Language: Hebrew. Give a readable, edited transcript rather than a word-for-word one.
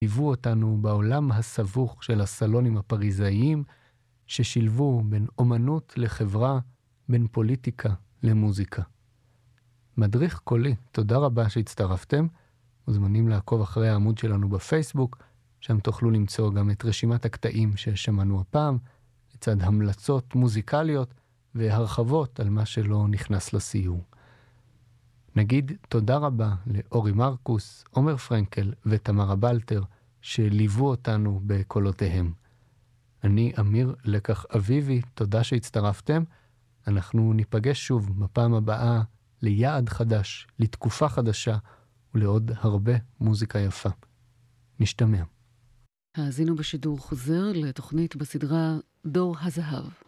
ליוו אותנו בעולם הסבוך של הסלונים הפריזאיים, ששילבו בין אומנות לחברה, בין פוליטיקה למוזיקה. מדריך קולי, תודה רבה שהצטרפתם. מוזמנים לעקוב אחרי העמוד שלנו בפייסבוק, שם תוכלו למצוא גם את רשימת הקטעים ששמענו הפעם, לצד המלצות מוזיקליות והרחבות על מה שלא נכנס לסיור. נגיד תודה רבה לאורי מרקוס, עומר פרנקל ותמרה בלטר, שליוו אותנו בקולותיהם. אני אמיר לקח אביבי, תודה שהצטרפתם. אנחנו ניפגש שוב בפעם הבאה ליעד חדש, לתקופה חדשה ולעוד הרבה מוזיקה יפה. נשתמע. האזינו בשידור חוזר לתוכנית בסדרה דור הזהב.